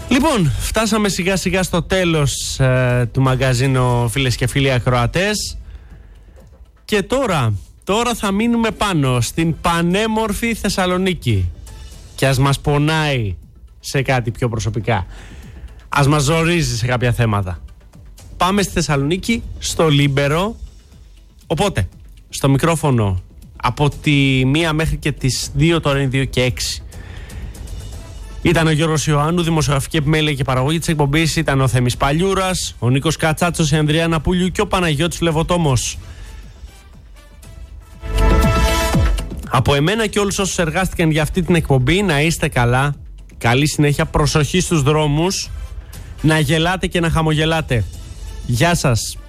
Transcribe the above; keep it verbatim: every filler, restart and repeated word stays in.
Λοιπόν, φτάσαμε σιγά σιγά στο τέλος ε, του μαγκαζίνου, φίλες και φίλοι ακροατές. Και τώρα, τώρα θα μείνουμε πάνω στην πανέμορφη Θεσσαλονίκη. Και ας μας πονάει σε κάτι πιο προσωπικά. Ας μας ζορίζει σε κάποια θέματα. Πάμε στη Θεσσαλονίκη, στο Λίμπερο. Οπότε, στο μικρόφωνο από τη μία μέχρι και τις δύο, τώρα είναι δύο και έξι. Ήταν ο Γιώργος Ιωάννου, δημοσιογραφική επιμέλεια και παραγωγή της εκπομπής. Ήταν ο Θέμης Παλιούρας, ο Νίκος Κατσάτσος, η Ανδριάννα Πούλιου και ο Παναγιώτης Λεβοτόμος. Από εμένα και όλους όσους εργάστηκαν για αυτή την εκπομπή, να είστε καλά, καλή συνέχεια, προσοχή στους δρόμους, να γελάτε και να χαμογελάτε. Γεια σας.